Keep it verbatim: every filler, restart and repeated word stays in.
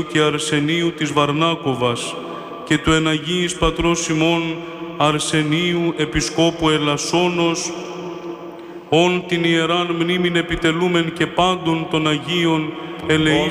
και Αρσενίου της Βαρνάκοβας και του εν Αγίης Πατρός ημών Αρσενίου Επισκόπου Ελασσόνος, όν την Ιεράν μνήμην επιτελούμεν και πάντων των Αγίων ελεήσομεν